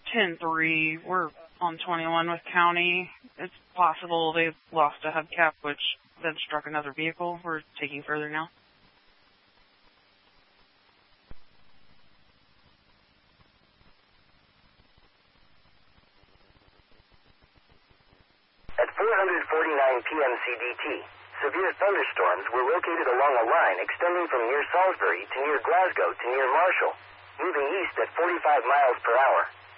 10-3. We're on 21 with county. It's possible they lost a hubcap, which then struck another vehicle. We're taking further now. At 4:49 p.m. CDT, severe thunderstorms were located along a line extending from near Salisbury to near Glasgow to near Marshall, moving east at 45 miles per hour.